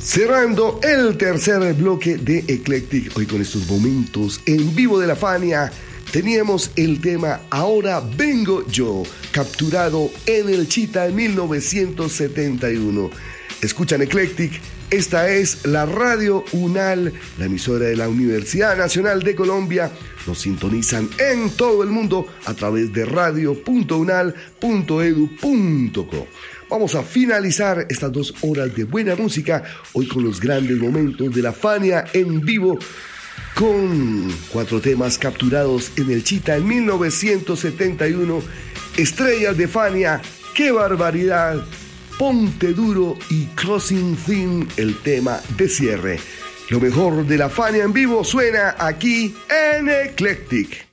Cerrando el tercer bloque de Eclectic, hoy con estos momentos en vivo de la Fania, teníamos el tema Ahora Vengo Yo, capturado en el Chita en 1971. Escuchan Eclectic, esta es la Radio UNAL, la emisora de la Universidad Nacional de Colombia. Nos sintonizan en todo el mundo a través de radio.unal.edu.co. Vamos a finalizar estas 2 horas de buena música, hoy con los grandes momentos de la Fania en vivo, con 4 temas capturados en el Chita en 1971, Estrellas de Fania, Qué Barbaridad, Ponte Duro y Closing Theme, el tema de cierre. Lo mejor de la Fania en vivo suena aquí en Eclectic.